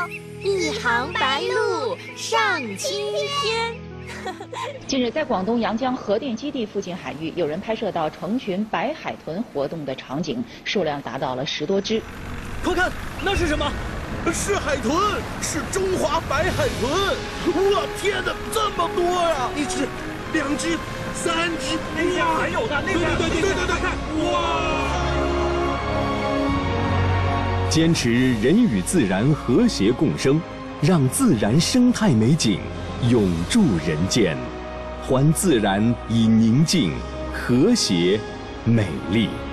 一行白鹭上青天。 近日，在广东阳江核电基地附近海域，有人拍摄到成群白海豚活动的场景，数量达到了10多只。 快看，那是什么？ 是海豚，是中华白海豚！我天哪，这么多呀！1只、2只、3只， 那边还有呢，那边对，哇！ 坚持人与自然和谐共生，让自然生态美景永驻人间，还自然以宁静、和谐、美丽。